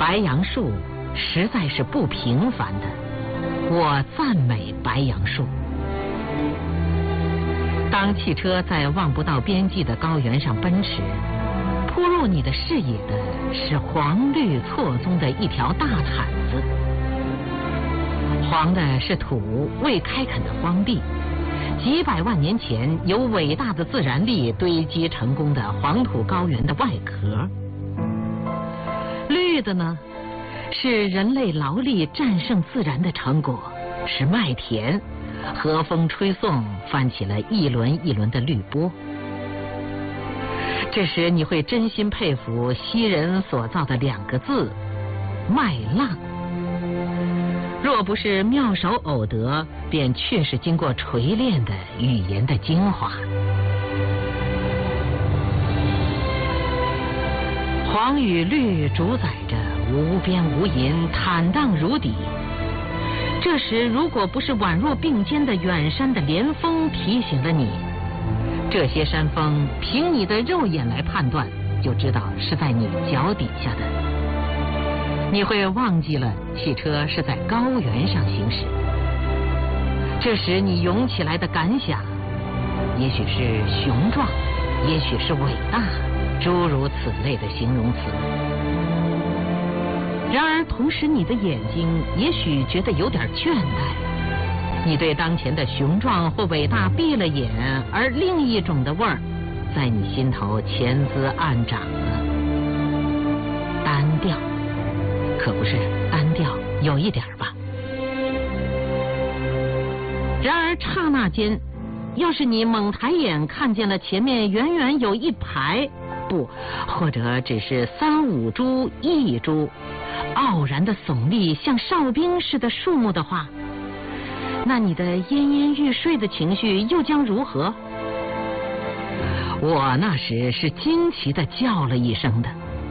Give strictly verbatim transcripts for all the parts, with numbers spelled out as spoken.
白杨树实在是不平凡的，我赞美白杨树。当汽车在望不到边际的高原上奔驰，扑入你的视野的是黄绿错综的一条大毯子。黄的是土未开垦的荒地，几百万年前由伟大的自然力堆积成功的黄土高原的外壳。绿的呢，是人类劳力战胜自然的成果，是麦田，和风吹送，翻起了一轮一轮的绿波。这时你会真心佩服昔人所造的两个字——麦浪。若不是妙手偶得，便确是经过锤炼的语言的精华。黄与绿主宰着无边无垠，坦荡如底。这时如果不是宛若并肩的远山的连峰提醒了你，这些山峰凭你的肉眼来判断，就知道是在你脚底下的。你会忘记了汽车是在高原上行驶。这时你涌起来的感想，也许是雄壮，也许是伟大，诸如此类的形容词。然而同时你的眼睛也许觉得有点倦怠，你对当前的雄壮或伟大闭了眼，而另一种的味儿在你心头潜滋暗长了。单调，可不是单调，有一点吧。然而刹那间，要是你猛抬眼看见了前面远远有一排，不，或者只是三五株、一株傲然的耸立像哨兵似的树木的话，那你的奄奄欲睡的情绪又将如何？我那时是惊奇地叫了一声的。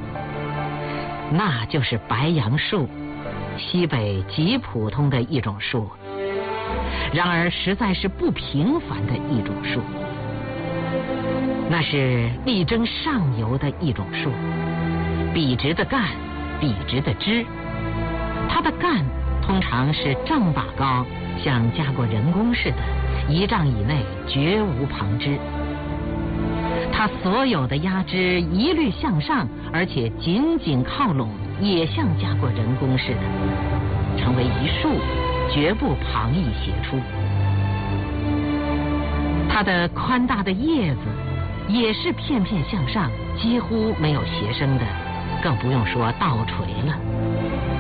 那就是白杨树，西北极普通的一种树，然而实在是不平凡的一种树。那是力争上游的一种树，笔直的干，笔直的枝，它的干通常是丈把高，像加过人工似的，一丈以内绝无旁枝。它所有的压枝一律向上，而且紧紧靠拢，也像加过人工似的，成为一束，绝不旁逸斜出。它的宽大的叶子也是片片向上，几乎没有斜生的，更不用说倒垂了。